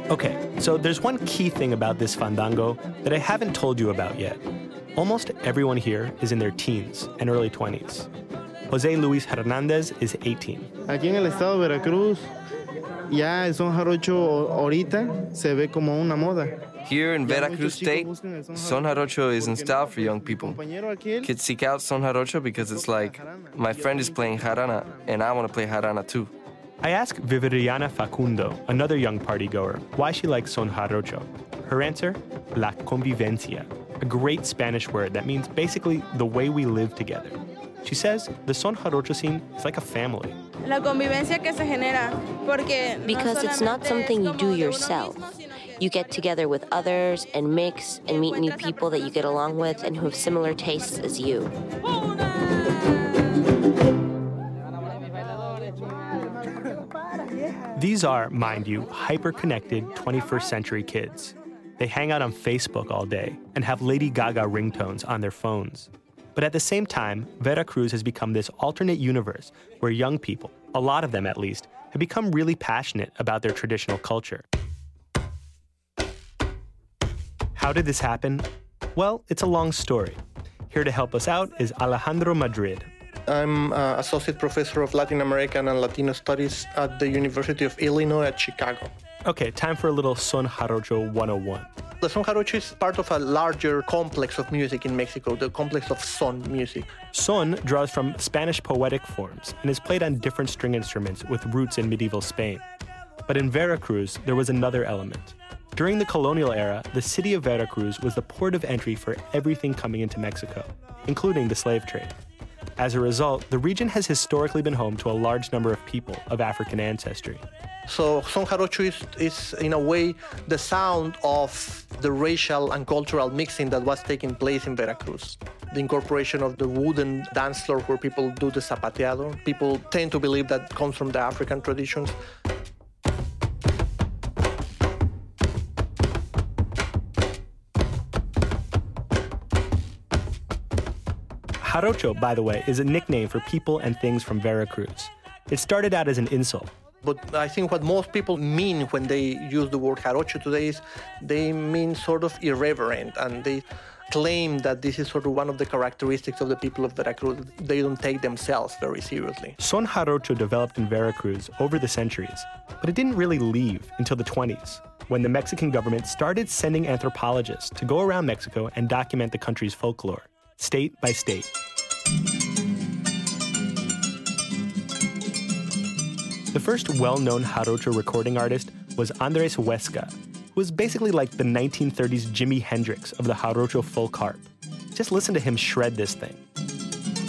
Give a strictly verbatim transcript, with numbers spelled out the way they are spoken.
Okay, so there's one key thing about this fandango that I haven't told you about yet. Almost everyone here is in their teens and early twenties. Jose Luis Hernandez is eighteen. Aquí en el estado de Veracruz, ya el son jarocho ahorita se ve como una moda. Here in Veracruz State, son jarocho is in style for young people. Kids seek out son jarocho because it's like, my friend is playing jarana, and I want to play jarana too. I asked Viviriana Facundo, another young partygoer, why she likes son jarocho. Her answer? La convivencia, a great Spanish word that means basically the way we live together. She says the son jarocho scene is like a family. La convivencia que se genera, porque because it's not something you do yourself. You get together with others and mix and meet new people that you get along with and who have similar tastes as you. These are, mind you, hyper-connected twenty-first century kids. They hang out on Facebook all day and have Lady Gaga ringtones on their phones. But at the same time, Veracruz has become this alternate universe where young people, a lot of them at least, have become really passionate about their traditional culture. How did this happen? Well, it's a long story. Here to help us out is Alejandro Madrid. I'm uh, Associate Professor of Latin American and Latino Studies at the University of Illinois at Chicago. Okay, time for a little Son Jarocho one oh one. The son jarocho is part of a larger complex of music in Mexico, the complex of son music. Son draws from Spanish poetic forms and is played on different string instruments with roots in medieval Spain. But in Veracruz, there was another element. During the colonial era, the city of Veracruz was the port of entry for everything coming into Mexico, including the slave trade. As a result, the region has historically been home to a large number of people of African ancestry. So son jarocho is, is, in a way, the sound of the racial and cultural mixing that was taking place in Veracruz. The incorporation of the wooden dance floor where people do the zapateado. People tend to believe that comes from the African traditions. Jarocho, by the way, is a nickname for people and things from Veracruz. It started out as an insult. But I think what most people mean when they use the word jarocho today is they mean sort of irreverent, and they claim that this is sort of one of the characteristics of the people of Veracruz. They don't take themselves very seriously. Son jarocho developed in Veracruz over the centuries, but it didn't really leave until the twenties, when the Mexican government started sending anthropologists to go around Mexico and document the country's folklore, state by state. The first well-known jarocho recording artist was Andres Huesca, who was basically like the nineteen thirties Jimi Hendrix of the jarocho folk harp. Just listen to him shred this thing.